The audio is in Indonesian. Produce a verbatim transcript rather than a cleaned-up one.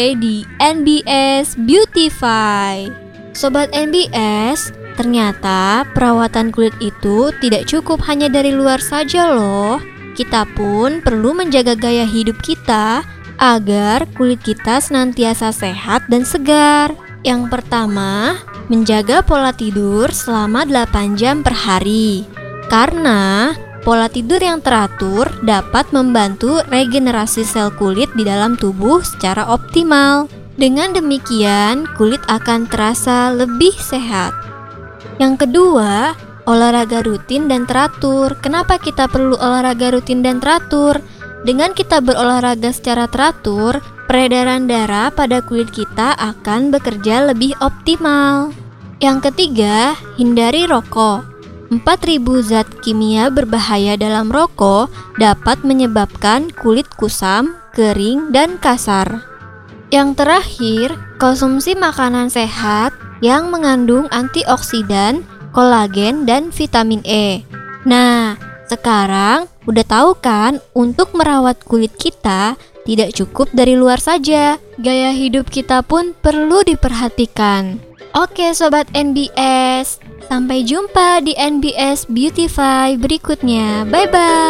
di N B S Beautify. Sobat N B S, ternyata perawatan kulit itu tidak cukup hanya dari luar saja loh. Kita pun perlu menjaga gaya hidup kita agar kulit kita senantiasa sehat dan segar. Yang pertama, menjaga pola tidur selama delapan jam per hari. Karena pola tidur yang teratur dapat membantu regenerasi sel kulit di dalam tubuh secara optimal. Dengan demikian, kulit akan terasa lebih sehat. Yang kedua, olahraga rutin dan teratur. Kenapa kita perlu olahraga rutin dan teratur? Dengan kita berolahraga secara teratur, peredaran darah pada kulit kita akan bekerja lebih optimal. Yang ketiga, hindari rokok. empat ribu zat kimia berbahaya dalam rokok dapat menyebabkan kulit kusam, kering, dan kasar. Yang terakhir, konsumsi makanan sehat yang mengandung antioksidan, kolagen, dan vitamin E. Nah, sekarang udah tahu kan, untuk merawat kulit kita tidak cukup dari luar saja. Gaya hidup kita pun perlu diperhatikan. Oke Sobat N B S, sampai jumpa di N B S Beautify berikutnya. Bye-bye.